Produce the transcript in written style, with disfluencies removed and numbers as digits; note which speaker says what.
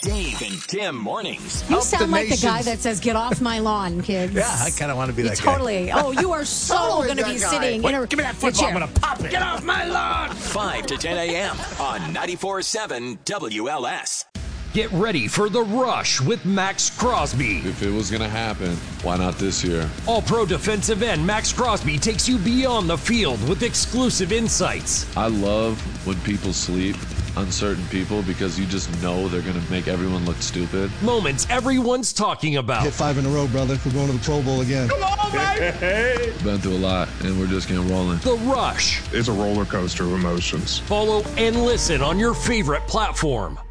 Speaker 1: Dave and Tim mornings.
Speaker 2: You sound like the guy that says, "Get off my lawn, kids."
Speaker 3: Yeah, I kind of want to be that guy.
Speaker 2: Totally. Oh, you are so going to be sitting in a
Speaker 3: Give me that football. I'm going to pop it.
Speaker 1: Get off my lawn. 5 to 10 a.m. on 94.7 WLS.
Speaker 4: Get ready for The Rush with Max Crosby.
Speaker 5: If it was going to happen, why not this year?
Speaker 4: All-pro defensive end Max Crosby takes you beyond the field with exclusive insights.
Speaker 5: I love when people sleep on certain people because you just know they're going to make everyone look stupid.
Speaker 4: Moments everyone's talking about.
Speaker 6: Hit 5 in a row, brother. We're going to the Pro Bowl again.
Speaker 3: Come on, baby!
Speaker 5: Been through a lot, and we're just getting rolling.
Speaker 4: The Rush.
Speaker 7: It's a roller coaster of emotions.
Speaker 4: Follow and listen on your favorite platform.